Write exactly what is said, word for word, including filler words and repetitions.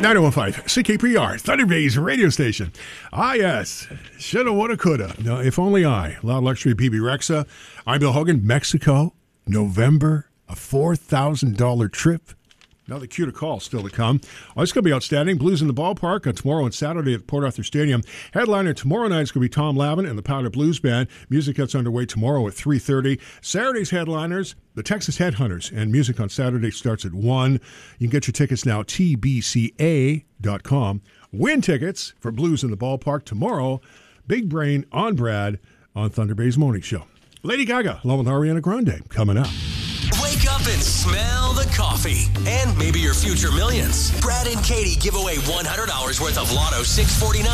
nine oh one five C K P R, Thunder Bay's radio station. Ah, yes. Shoulda, woulda, coulda. No, if only I. Loud Luxury B B Rexa. I'm Bill Hogan. Mexico, November, a four thousand dollars trip. Another cue to call still to come. Oh, it's going to be outstanding. Blues in the Ballpark on tomorrow and Saturday at Port Arthur Stadium. Headliner tomorrow night is going to be Tom Lavin and the Powder Blues Band. Music gets underway tomorrow at three thirty. Saturday's headliners, the Texas Headhunters, and music on Saturday starts at one. You can get your tickets now, T B C A dot com. Win tickets for Blues in the Ballpark tomorrow. Big Brain on Brad on Thunder Bay's Morning Show. Lady Gaga, along with Ariana Grande, coming up. Wake up and smell the coffee. And maybe your future millions. Brad and Katie give away one hundred dollars worth of Lotto six forty-nine.